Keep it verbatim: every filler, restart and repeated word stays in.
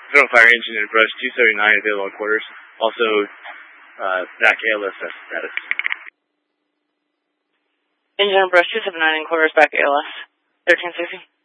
Federal Fire Engine and Brush two seventy-nine available on quarters. Also, uh, V A C A L S status. Engine and Brush two seventy-nine in quarters, back A L S. thirteen sixty.